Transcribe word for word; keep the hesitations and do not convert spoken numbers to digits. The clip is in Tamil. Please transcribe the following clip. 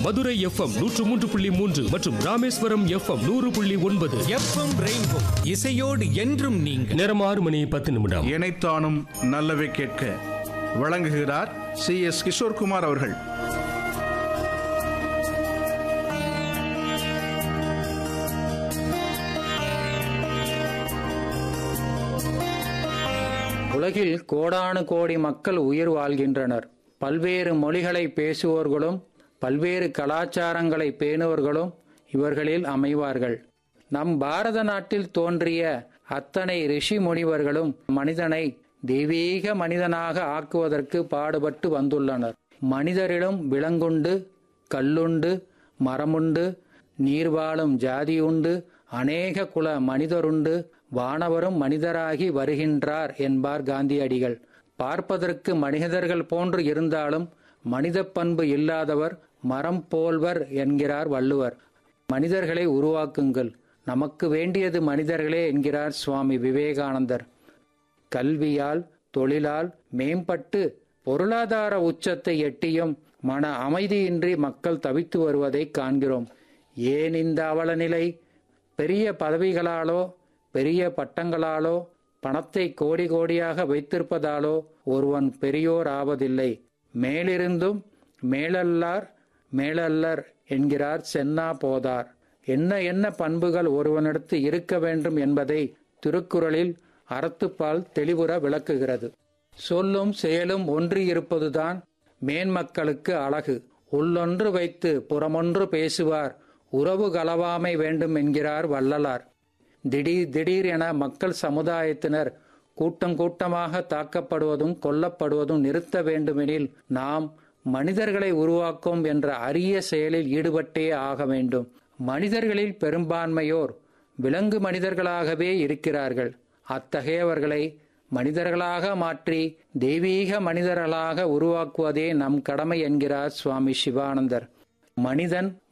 மதுரை எஃப்எம் நூற்று மூன்று புள்ளி மூன்று மற்றும் ராமேஸ்வரம் எஃப்எம் நூறு புள்ளி ஒன்பது. எஃப்எம் ரெயின்போ இசையோடு என்றும் நீங்கள். நேரம் ஆறு மணி பத்து நிமிடம். இணைத்தானும் நல்லவை கேட்க வழங்குகிறார் சி எஸ் கிஷோர்குமார் அவர்கள். உலகில் கோடானு கோடி மக்கள் உயிர் வாழ்கின்றனர். பல்வேறு மொழிகளை பேசுவோர்களும் பல்வேறு கலாச்சாரங்களை பேணுவர்களும் இவர்களில் அமைவார்கள். நம் பாரத நாட்டில் தோன்றிய அத்தனை ரிஷி முனிவர்களும் மனிதனை தெய்வீக மனிதனாக ஆக்குவதற்கு பாடுபட்டு வந்துள்ளனர். மனிதரிலும் விலங்குண்டு, கல்லுண்டு, மரமுண்டு, நீர்வாழும் ஜாதியுண்டு, அநேக குல மனிதருண்டு, வானவரும் மனிதராகி வருகின்றார் என்பார் காந்தியடிகள். பார்ப்பதற்கு மனிதர்கள் போன்று இருந்தாலும் மனித பண்பு இல்லாதவர் மரம் போல்வர் என்கிறார் வள்ளுவர். மனிதர்களை உருவாக்குங்கள், நமக்கு வேண்டியது மனிதர்களே என்கிறார் சுவாமி விவேகானந்தர். கல்வியால் தொழிலால் மேம்பட்டு பொருளாதார உச்சத்தை எட்டியும் மன அமைதியின்றி மக்கள் தவித்து வருவதை காண்கிறோம். ஏன் இந்த அவல நிலை? பெரிய பதவிகளாலோ பெரிய பட்டங்களாலோ பணத்தை கோடி கோடியாக வைத்திருப்பதாலோ ஒருவன் பெரியோர் ஆவதில்லை. மேலிருந்தும் மேலல்லார் மேலல்லர் என்கிறார் சென்னா போதார். என்ன என்ன பண்புகள் ஒருவனிடத்து இருக்க வேண்டும் என்பதை திருக்குறளில் அறத்துப்பால் தெளிவுற விளக்குகிறது. சொல்லும் செயலும் ஒன்றியிருப்பதுதான் மேன்மக்களுக்கு அழகு. உள்ளொன்று வைத்து புறமொன்று பேசுவார், உறவு கலவாமை வேண்டும் என்கிறார் வள்ளலார். திடீர் திடீர் என மக்கள் சமுதாயத்தினர் கூட்டம் கூட்டமாக தாக்கப்படுவதும் கொல்லப்படுவதும் நிறுத்த வேண்டுமெனில் நாம் மனிதர்களை உருவாக்கும் என்ற அரிய செயலில் ஈடுபட்டே ஆக வேண்டும். மனிதர்களில் பெரும்பான்மையோர் விலங்கு மனிதர்களாகவே இருக்கிறார்கள். அத்தகையவர்களை மனிதர்களாக மாற்றி தெய்வீக மனிதர்களாக உருவாக்குவதே நம் கடமை என்கிறார் சுவாமி சிவானந்தர். மனிதன்